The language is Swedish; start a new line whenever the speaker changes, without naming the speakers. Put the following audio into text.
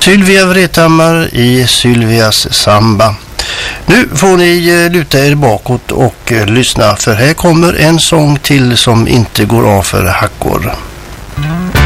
Sylvia Vrethammar i Sylvias samba. Nu får ni luta er bakåt och lyssna, för här kommer en sång till som inte går av för hackor.